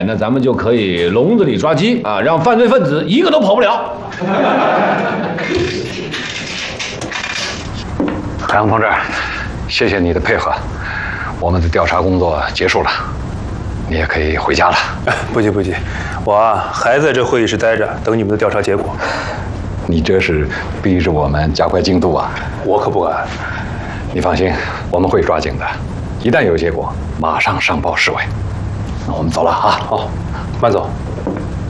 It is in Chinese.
那咱们就可以笼子里抓鸡啊，让犯罪分子一个都跑不了。 海洋同志，谢谢你的配合，我们的调查工作结束了，你也可以回家了。 不急不急，我还在这会议室待着，等你们的调查结果。 你这是逼着我们加快进度啊！ 我可不敢。 你放心，我们会抓紧的，一旦有结果，马上上报市委。那我们走了啊！ 好，慢走。